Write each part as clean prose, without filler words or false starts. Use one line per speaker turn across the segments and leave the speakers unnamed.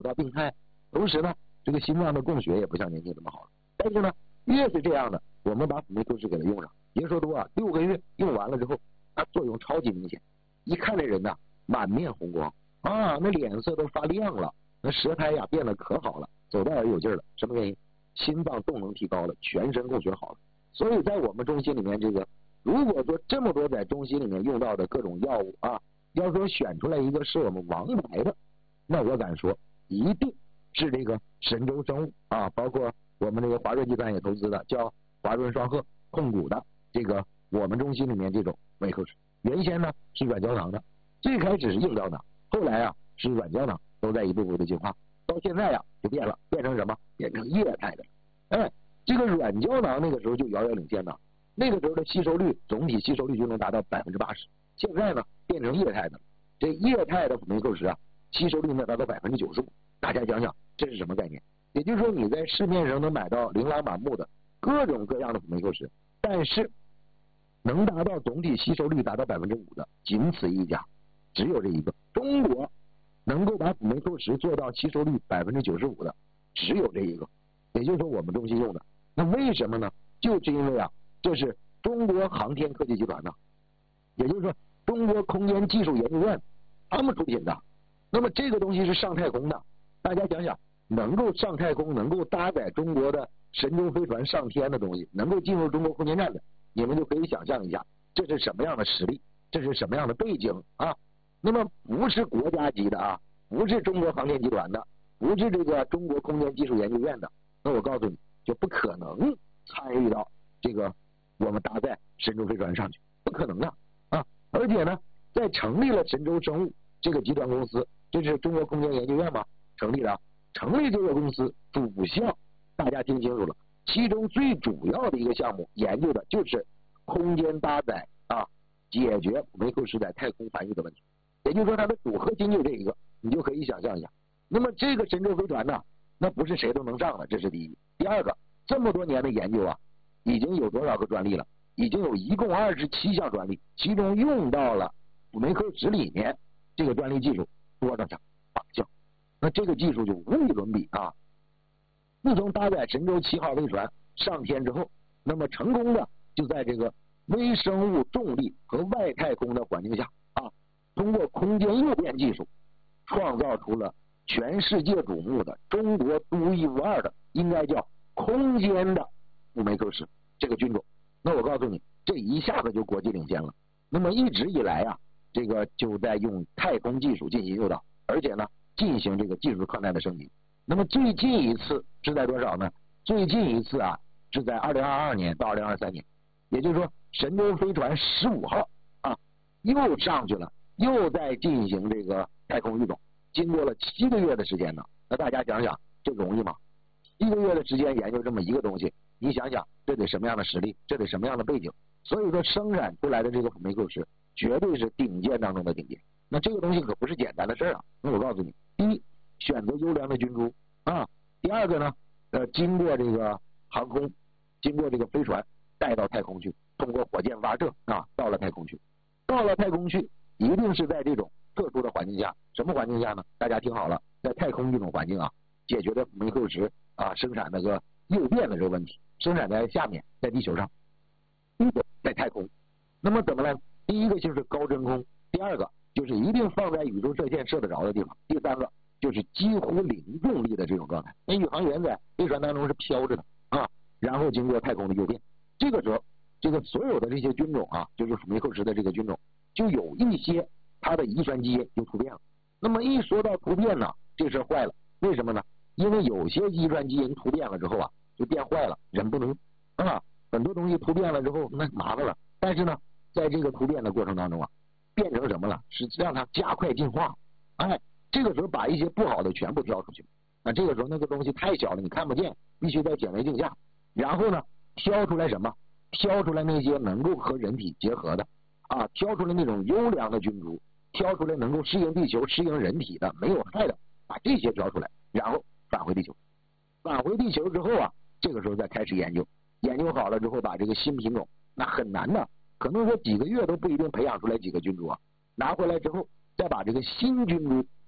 到病态，同时呢，这个心脏的供血也不像年轻这么好了。但是呢，越是这样的，我们把辅酶 Q 十给它用上，别说多啊，6个月用完了之后，它作用超级明显。一看这人呐，满面红光啊，那脸色都发亮了，那舌苔呀变得可好了，走道也有劲儿了。什么原因？心脏动能提高了，全身供血好了。所以在我们中心里面，这个如果说这么多在中心里面用到的各种药物啊，要说选出来一个是我们王牌的，那我敢说一定是这个神州生物啊，包括我们这个华润集团也投资的叫华润双鹤控股的这个我们中心里面这种辅酶 Q 十，原先呢是软胶囊的，最开始是硬胶囊，后来啊是软胶囊，都在一步步的进化，到现在呀就变了，变成什么？变成液态的。哎，这个软胶囊那个时候就遥遥领先的，那个时候的吸收率，总体吸收率就能达到80%，现在呢变成液态的，这液态的辅酶 Q 十啊，吸收率能达到95%。大家想想这是什么概念？也就是说你在市面上能买到琳琅满目的各种各样的辅酶 Q 十，但是能达到总体吸收率达到5%的，仅此一家，只有这一个。中国能够把辅酶 Q 十做到吸收率95%的，只有这一个，也就是说我们中心用的。那为什么呢？就是因为啊，这是中国航天科技集团呢，也就是说中国空间技术研究院他们出品的。那么这个东西是上太空的，大家想想，能够上太空，能够搭载中国的神舟飞船上天的东西，能够进入中国空间站的，你们就可以想象一下，这是什么样的实力，这是什么样的背景啊？那么不是国家级的啊，不是中国航天集团的，不是这个中国空间技术研究院的，那我告诉你，就不可能参与到这个我们搭载神舟飞船上去，不可能的啊！而且呢，在成立了神舟生物这个集团公司，这是中国空间研究院嘛成立的，成立这个公司主项大家听清楚了，其中最主要的一个项目研究的就是空间搭载啊，解决辅酶 Q 十在太空繁育的问题。也就是说它的主核心就这一个，你就可以想象一下。那么这个神舟飞船呢，那不是谁都能上的，这是第一。第二个，这么多年的研究啊，已经有多少个专利了？已经有一共27项专利，其中用到了辅酶 Q 十里面这个专利技术多少项？8项。那这个技术就无与伦比啊！自从搭载神舟7号飞船上天之后，那么成功的就在这个微生物重力和外太空的环境下啊，通过空间诱变技术，创造出了全世界瞩目的中国独一无二的，应该叫空间的辅酶 Q 十这个菌种。那我告诉你，这一下子就国际领先了。那么一直以来啊，这个就在用太空技术进行诱导，而且呢，进行这个技术状态的升级。那么最近一次是在多少呢？最近一次啊，是在2022年到2023年，也就是说神舟飞船15号啊，又上去了，又在进行这个太空育种，经过了7个月的时间呢。那大家想想，这容易吗？7个月的时间研究这么一个东西，你想想这得什么样的实力，这得什么样的背景？所以说生产出来的这个辅酶 Q 十绝对是顶尖当中的顶尖。那这个东西可不是简单的事啊。那我告诉你，第一，选择优良的菌株啊；第二个呢，经过这个航空，经过这个飞船带到太空去，通过火箭发射啊，到了太空去。到了太空去，一定是在这种特殊的环境下。什么环境下呢？大家听好了，在太空这种环境啊，解决的辅酶 Q 十啊生产那个诱变的这个问题，生产在下面，在地球上，第一个在太空。那么怎么呢？第一个就是高真空，第二个就是一定放在宇宙射线射得着的地方，第三个就是几乎零重力的这种状态。那宇航员在飞船当中是飘着的啊，然后经过太空的诱变，这个时候，这个所有的这些菌种啊，就是辅酶 Q 十的这个菌种，就有一些它的遗传基因就突变了。那么一说到突变呢，这事坏了，为什么呢？因为有些遗传基因突变了之后啊，就变坏了，人不能啊，很多东西突变了之后那麻烦了。但是呢，在这个突变的过程当中啊，变成什么了？是让它加快进化。哎，这个时候把一些不好的全部挑出去。那这个时候那个东西太小了，你看不见，必须在显微镜下。然后呢，挑出来什么？挑出来那些能够和人体结合的啊，挑出来那种优良的菌株，挑出来能够适应地球、适应人体的、没有害的，把这些挑出来，然后返回地球。返回地球之后啊，这个时候再开始研究，研究好了之后，把这个新品种，那很难的，可能说几个月都不一定培养出来几个菌株啊。拿回来之后，再把这个新菌株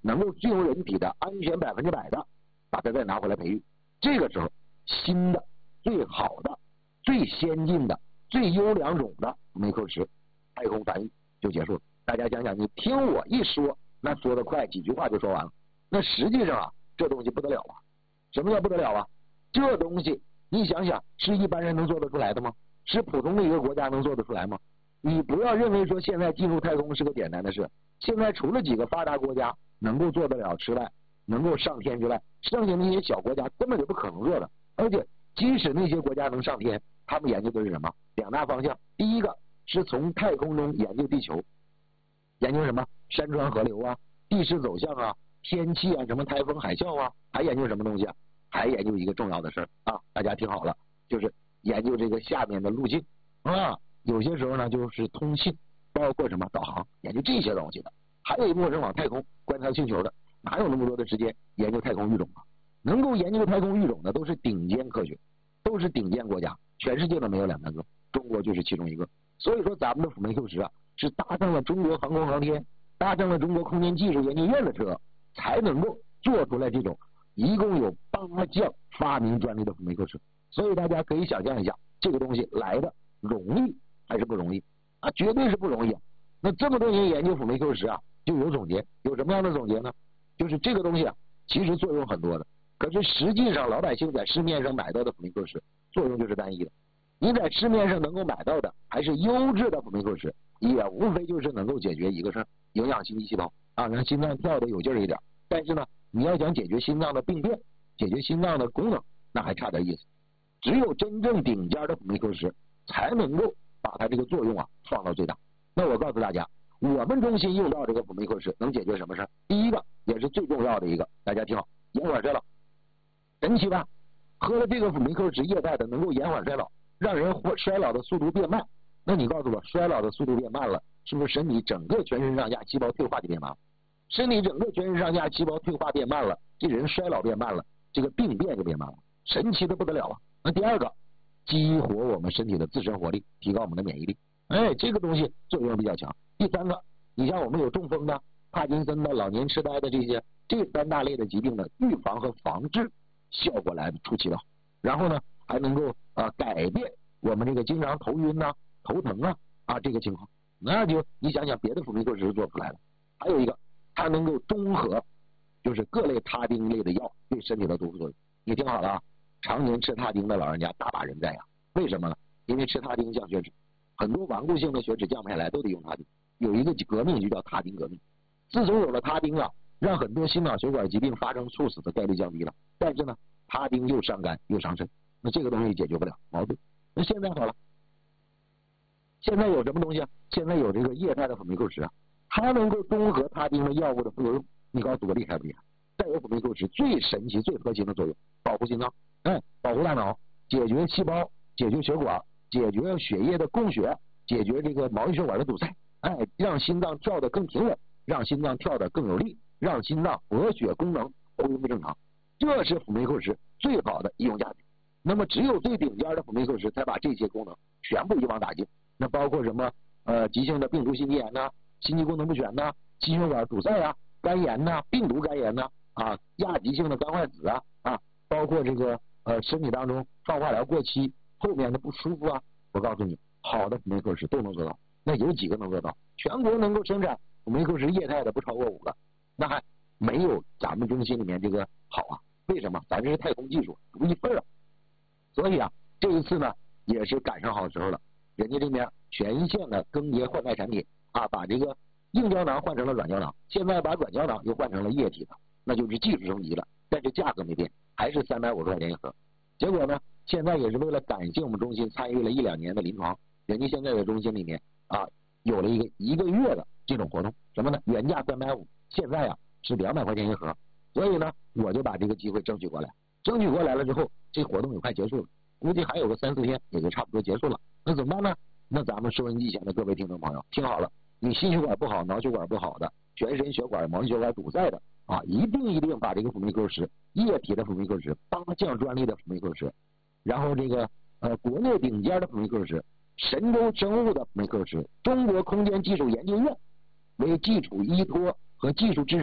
能够进入人体的安全100%的，把它再拿回来培育。这个时候，新的、最好的、最先进的、最优良种的辅酶 Q10太空繁育就结束了。大家想想，你听我一说，那说得快，几句话就说完了。那实际上啊，这东西不得了啊！什么叫不得了啊？这东西你想想，是一般人能做得出来的吗？是普通的一个国家能做得出来吗？你不要认为说现在进入太空是个简单的事。现在除了几个发达国家能够做得了之外，能够上天之外，剩下那些小国家根本就不可能做的。而且即使那些国家能上天，他们研究的是什么？2大方向。第一个是从太空中研究地球，研究什么山川河流啊、地势走向啊、天气啊、什么台风海啸啊，还研究什么东西啊？还研究一个重要的事啊，大家听好了，就是研究这个下面的路径啊。有些时候呢就是通信，包括什么导航，研究这些东西的。还有一部分是往太空观察星球的，哪有那么多的时间研究太空育种啊？能够研究太空育种的都是顶尖科学，都是顶尖国家，全世界都没有2、3个，中国就是其中一个。所以说咱们的辅酶 Q10啊，是搭上了中国航空航天，搭上了中国空间技术研究院的车，才能够做出来这种一共有8项发明专利的辅酶 Q10。所以大家可以想象一下，这个东西来的容易还是不容易啊？绝对是不容易啊！那这么多年研究辅酶 Q10啊，就有总结，有什么样的总结呢？就是这个东西啊，其实作用很多的，可是实际上老百姓在市面上买到的辅酶 Q10作用就是单一的。你在市面上能够买到的还是优质的辅酶 Q10，也无非就是能够解决一个事儿，营养心肌细胞啊，让心脏跳得有劲儿一点。但是呢，你要想解决心脏的病变，解决心脏的功能，那还差点意思。只有真正顶尖的辅酶 Q10才能够把它这个作用啊放到最大。那我告诉大家，我们中心用到这个辅酶 Q10能解决什么事？第一个也是最重要的一个，大家听好，延缓衰老，神奇吧？喝了这个辅酶 Q10液态的，能够延缓衰老，让人衰老的速度变慢。那你告诉我，衰老的速度变慢了，是不是身体整个全身上下细胞退化就变慢了？身体整个全身上下细胞退化变慢了，这人衰老变慢了，这个病变就变慢了，神奇的不得了啊！那第二个，激活我们身体的自身活力，提高我们的免疫力。哎，这个东西作用比较强。第三个，你像我们有中风的、帕金森的、老年痴呆的这3大类的疾病的预防和防治效果来出奇的好。然后呢，还能够改变我们这个经常头晕呐、头疼啊这个情况。那就你想想，别的辅酶 Q10是做不出来的。还有一个，它能够中和，就是各类他汀类的药对身体的毒副作用。你听好了啊，常年吃他汀的老人家大把人在呀。为什么呢？因为吃他汀降血脂，很多顽固性的血脂降不下来都得用他汀。有一个革命就叫他汀革命。自从有了他汀啊，让很多心脑血管疾病发生猝死的概率降低了。但是呢，他汀又伤肝又伤肾，那这个东西解决不了矛盾。那现在好了，现在有什么东西啊？现在有这个液态的辅酶 Q10啊，它能够中和他汀的药物的副作用。你告诉我厉害不厉害？再有辅酶 Q10最神奇、最核心的作用，保护心脏，保护大脑，解决细胞，解决血管，解决血液的供血，解决这个毛细血管的堵塞，让心脏跳得更平稳，让心脏跳得更有力，让心脏活血功能恢复正常。这是辅酶 Q10最好的应用价值。那么只有最顶尖的辅酶 Q10才把这些功能全部一网打尽。那包括什么急性的病毒性肌炎呐、心肌功能不全呐、心血管堵塞啊、肝炎呐、病毒肝炎呐、亚急性的肝坏死包括这个身体当中放化疗过期后面的不舒服啊，我告诉你，好的辅酶 Q10都能做到。那有几个能做到？全国能够生产辅酶 Q10液态的不超过5个，那还没有咱们中心里面这个好啊。为什么？咱这是太空技术，独一份啊。所以这一次呢也是赶上好时候了，人家这边全线的更迭换代产品把这个硬胶囊换成了软胶囊，现在把软胶囊又换成了液体的，那就是技术升级了，但是价格没变，还是350块钱一盒。结果呢，现在也是为了感谢我们中心参与了1-2年的临床，人家现在的中心里面有了一个月的这种活动，什么呢？原价350，现在是200块钱一盒。所以呢，我就把这个机会争取过来了之后，这活动也快结束了，估计还有个3-4天也就差不多结束了。那怎么办呢？那咱们收音机前的各位听众朋友听好了，你心血管不好、脑血管不好的、全身血管、毛细血管堵塞的一定把这个辅酶 Q10液体的辅酶 Q10 8项专利的辅酶 Q10，然后这个国内顶尖的辅酶 Q10，神州生物的辅酶 Q10，中国空间技术研究院为基础依托和技术支持方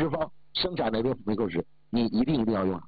生产哪瓶辅酶 Q10，你一定要用上。